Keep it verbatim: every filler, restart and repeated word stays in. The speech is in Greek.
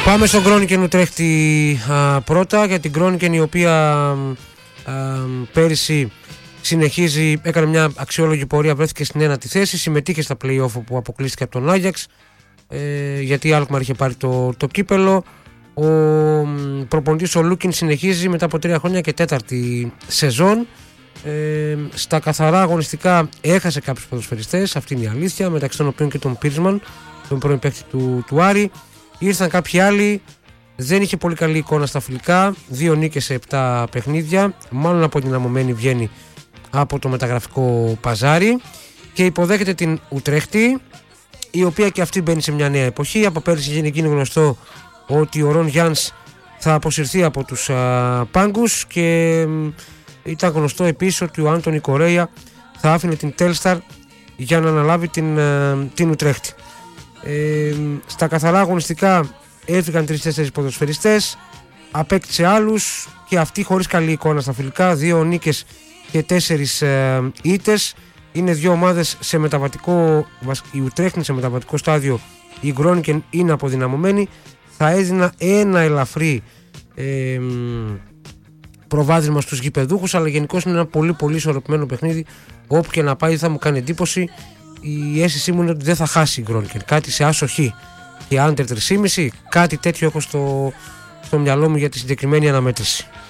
Πάμε στον Groningen Ουτρέχτη πρώτα, για την Groningen η οποία α, πέρυσι συνεχίζει, έκανε μια αξιόλογη πορεία, βρέθηκε στην ένατη θέση, συμμετείχε στα play-off που αποκλείστηκε από τον Άγιαξ, ε, γιατί η Alkmaar είχε πάρει το, το κύπελο. Ο προπονητής ο Λούκιν συνεχίζει μετά από τρία χρόνια και τέταρτη σεζόν. Ε, στα καθαρά αγωνιστικά έχασε κάποιους ποδοσφαιριστές, αυτή είναι η αλήθεια, μεταξύ των οποίων και τον Πίρσμαν, τον πρώην παίκτη του, του Άρη. Ήρθαν κάποιοι άλλοι, δεν είχε πολύ καλή εικόνα στα φιλικά, δύο νίκες σε επτά παιχνίδια, μάλλον αποδυναμωμένη βγαίνει από το μεταγραφικό παζάρι και υποδέχεται την Ουτρέχτη, η οποία και αυτή μπαίνει σε μια νέα εποχή. Από πέρυσι γίνει εκείνο γνωστό ότι ο Ρον Γιάνς θα αποσυρθεί από τους α, πάγκους και μ, ήταν γνωστό επίσης ότι ο Άντονι Κορέια θα άφηνε την Τέλσταρ για να αναλάβει την, α, την Ουτρέχτη. Ε, στα καθαρά αγωνιστικά έφυγαν τρεις-τέσσερις ποδοσφαιριστές, απέκτησε άλλους και αυτοί χωρίς καλή εικόνα στα φιλικά, δύο νίκες και τέσσερις ε, ήττες. Είναι δύο ομάδες σε μεταβατικό, η Ουτρέχτη σε μεταβατικό στάδιο, η Groningen είναι αποδυναμωμένη. Θα έδινα ένα ελαφρύ ε, προβάδισμα στους γηπεδούχους, αλλά γενικώς είναι ένα πολύ πολύ ισορροπημένο παιχνίδι. Όπου και να πάει θα μου κάνει εντύπωση. Η αίσθησή μου είναι ότι δεν θα χάσει η Groningen, κάτι σε άσοχη και άντερ τρία κόμμα πέντε, κάτι τέτοιο έχω στο, στο μυαλό μου για τη συγκεκριμένη αναμέτρηση.